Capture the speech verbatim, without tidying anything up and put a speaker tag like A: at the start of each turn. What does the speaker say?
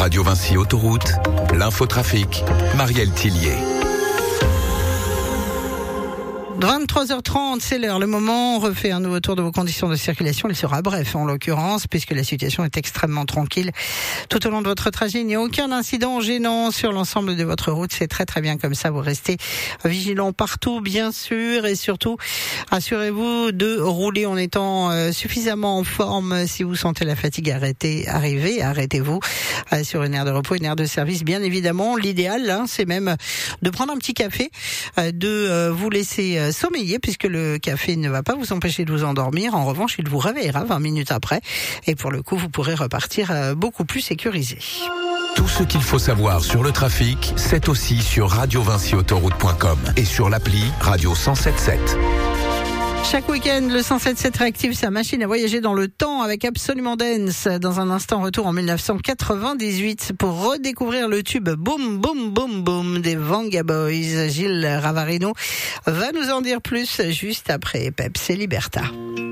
A: Radio Vinci Autoroute, l'infotrafic, Marielle Tillier.
B: vingt-trois heures trente, c'est l'heure, le moment. On refait un nouveau tour de vos conditions de circulation. Il sera bref en l'occurrence, puisque la situation est extrêmement tranquille. Tout au long de votre trajet, il n'y a aucun incident gênant sur l'ensemble de votre route. C'est très très bien comme ça. Vous restez vigilants partout, bien sûr. Et surtout, assurez-vous de rouler en étant euh, suffisamment en forme. Si vous sentez la fatigue arrêtez, arriver, arrêtez-vous euh, sur une aire de repos, une aire de service. Bien évidemment, l'idéal, hein, c'est même de prendre un petit café, euh, de euh, vous laisser euh, sommeiller, puisque le café ne va pas vous empêcher de vous endormir. En revanche, il vous réveillera vingt minutes après. Et pour le coup, vous pourrez repartir beaucoup plus sécurisé.
A: Tout ce qu'il faut savoir sur le trafic, c'est aussi sur radio vinci autoroute point com et sur l'appli Radio cent sept sept.
B: Chaque week-end, le cent sept sept réactive sa machine à voyager dans le temps avec Absolument Dance. Dans un instant, retour en dix-neuf cent quatre-vingt-dix-huit pour redécouvrir le tube Boom Boom Boom Boom des Venga Boys. Gilles Ravarino va nous en dire plus juste après Pepsi Liberta.